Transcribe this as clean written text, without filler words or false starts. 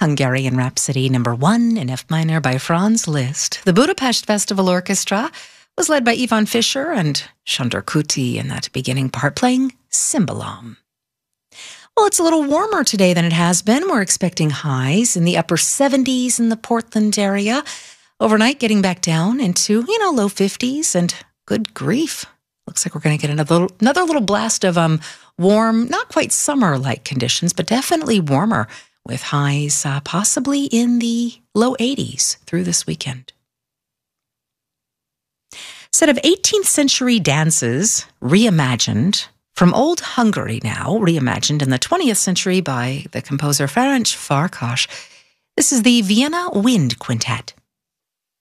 Hungarian Rhapsody #1 in F minor by Franz Liszt. The Budapest Festival Orchestra was led by Ivan Fischer and Sándor Kúti in that beginning part, playing Cimbalom. Well, it's a little warmer today than it has been. We're expecting highs in the upper 70s in the Portland area. Overnight, getting back down into, low 50s, and good grief. Looks like we're going to get another little blast of warm, not quite summer-like conditions, but definitely warmer, with highs possibly in the low 80s through this weekend. Set of 18th century dances reimagined from old Hungary now, reimagined in the 20th century by the composer Ferenc Farkas. This is the Vienna Wind Quintet.